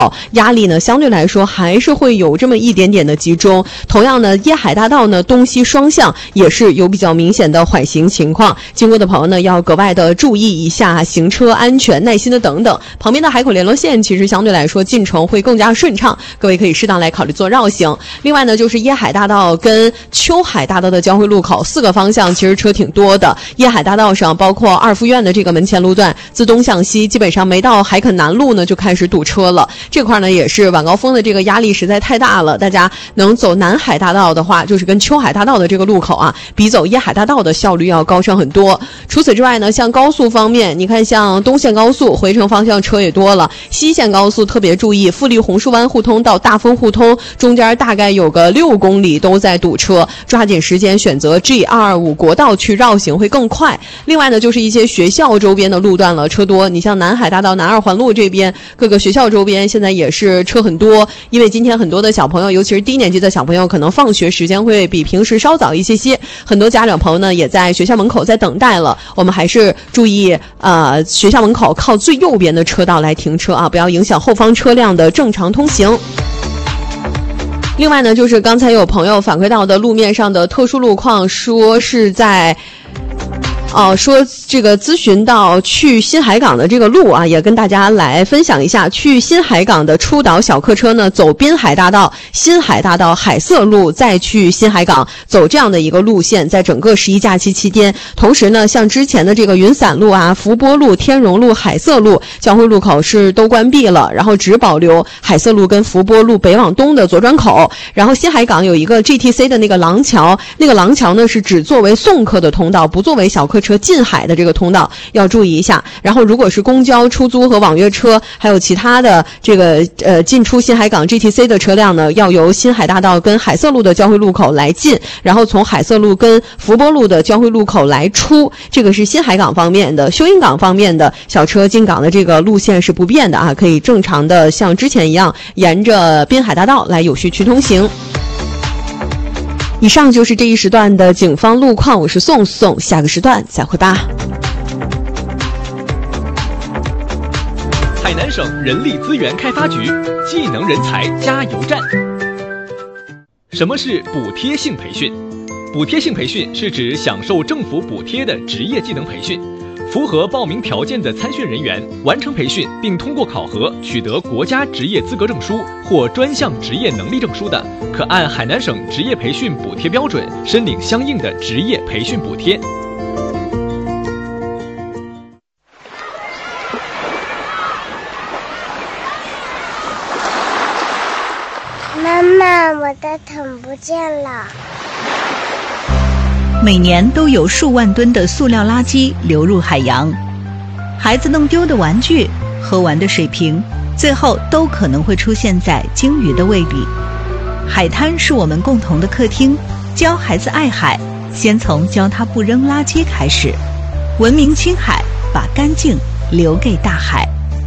压力呢相对来说还是会有这么一点点的集中。同样呢，椰海大道呢东西双向也是有比较明显的缓行情况，经过的朋友呢要格外的注意一下行车安全，耐心的等等。旁边的海口联络线其实相对来说进程会更加顺畅，各位可以适当来考虑做绕行。另外呢，就是椰海大道跟秋海大道的交汇路口4个方向其实车挺多的。椰海大道上包括二附院的这个门前路段，自东向西基本上没到海肯南路呢就开始堵车了。这块呢也是晚高峰的这个压力实在太大了，大家能走南海大道的话，就是跟秋海大道的这个路口啊，比走椰海大道的效率要高上很多。除此之外呢，像高速方面，你看像东线高速回程方向车也多了，西线高速特别注意，富力红树湾互通到大丰互通中间大概有个6公里都在堵车，抓紧时间选择 G225 国道去绕行会更快。另外呢，就是一些学校周边的路段了，车多，你像南海大道南2环路这边各个学校周边现在也是车很多，因为今天很多的小朋友，尤其是低年级的小朋友，可能放学时间会比平时稍早一些，很多家长朋友呢也在学校门口在等待了。我们还是注意学校门口靠最右边的车道来停车啊，不要影响后方车辆的正常通行。另外呢，就是刚才有朋友反馈到的路面上的特殊路况，说是在说这个咨询到去新海港的这个路啊，也跟大家来分享一下。去新海港的出岛小客车呢，走滨海大道、新海大道、海色路，再去新海港，走这样的一个路线，在整个11假期期间。同时呢，像之前的这个云伞路啊、福波路、天荣路、海色路交汇路口是都关闭了，然后只保留海色路跟福波路北往东的左转口。然后新海港有一个 GTC 的那个廊桥，那个廊桥呢是只作为送客的通道，不作为小客车进海的这个通道，要注意一下。然后如果是公交、出租和网约车，还有其他的这个进出新海港 GTC 的车辆呢，要由新海大道跟海色路的交汇路口来进，然后从海色路跟福波路的交汇路口来出。这个是新海港方面的。休英港方面的小车进港的这个路线是不变的啊，可以正常的像之前一样沿着滨海大道来有序去通行。以上就是这一时段的警方路况，我是宋，下个时段再会吧。 海南省人力资源开发局技能人才加油站。什么是补贴性培训？补贴性培训是指享受政府补贴的职业技能培训。符合报名条件的参训人员完成培训并通过考核取得国家职业资格证书或专项职业能力证书的，可按海南省职业培训补贴标准申领相应的职业培训补贴。 妈妈，我的桶不见了。 每年都有数万吨的塑料垃圾流入海洋，孩子弄丢的玩具、喝完的水瓶，最后都可能会出现在鲸鱼的胃里。海滩是我们共同的客厅，教孩子爱海，先从教他不扔垃圾开始。文明青海，把干净留给大海。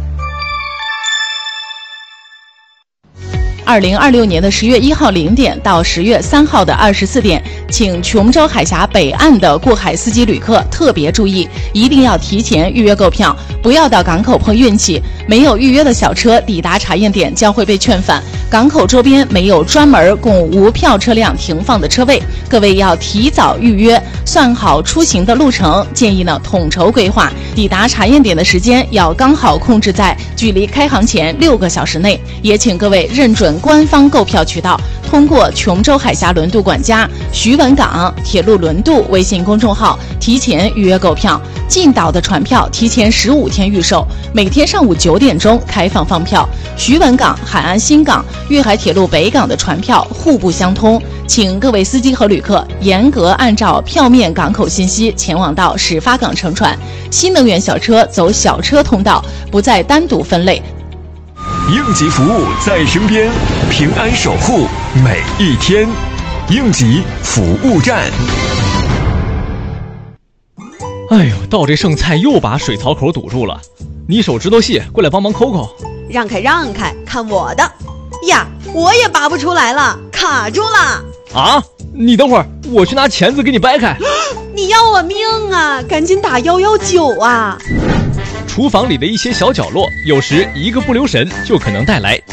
2026年的10月1号0点到10月3号的24点，请琼州海峡北岸的过海司机旅客特别注意，一定要提前预约购票，不要到港口碰运气。没有预约的小车抵达查验点将会被劝返。港口周边没有专门供无票车辆停放的车位，各位要提早预约，算好出行的路程，建议呢统筹规划。抵达查验点的时间要刚好控制在距离开航前6个小时内。也请各位认准官方购票渠道，通过琼州海峡轮渡管家、徐闻港铁路轮渡微信公众号提前预约购票。进岛的船票提前15天预售，每天上午9点钟开放放票。徐闻港、海安新港、粤海铁路北港的船票互不相通，请各位司机和旅客严格按照票面港口信息前往到始发港乘船。新能源小车走小车通道，不再单独分类。 应急服务在身边，平安守护每一天。应急服务站。 哎呦，倒这剩菜又把水槽口堵住了，你手指头细，过来帮忙抠抠。 让开让开，看我的呀！我也拔不出来了，卡住了。 啊，你等会儿，我去拿钳子给你掰开。 你要我命啊，赶紧打119啊。 厨房里的一些小角落，有时一个不留神就可能带来